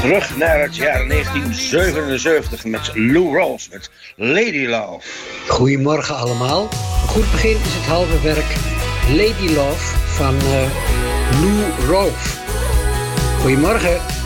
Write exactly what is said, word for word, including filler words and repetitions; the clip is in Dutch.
Terug naar het jaar negentien zevenenzeventig met Lou Rawls met Lady Love. Goedemorgen allemaal. Een goed begin is het halve werk Lady Love van uh, Lou Rawls. Goedemorgen.